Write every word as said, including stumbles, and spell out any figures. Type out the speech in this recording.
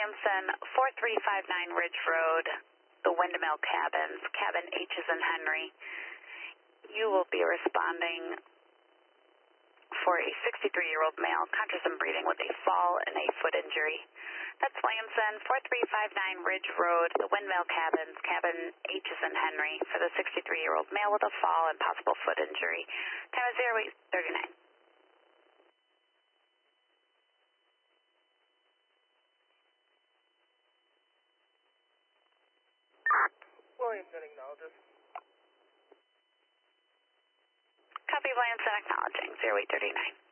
Williamson, four three five nine Ridge Road, the Windmill Cabins, cabin H is in Henry. You will be responding for a sixty-three-year-old male, conscious and breathing with a fall and a foot injury. That's Williamson, four three five nine Ridge Road, the Windmill Cabins, cabin H is in Henry, for the sixty-three-year-old male with a fall and possible foot injury. Time is zero eight thirty-nine. Williamson acknowledges. Copy, Williamson acknowledging, zero eight thirty-nine.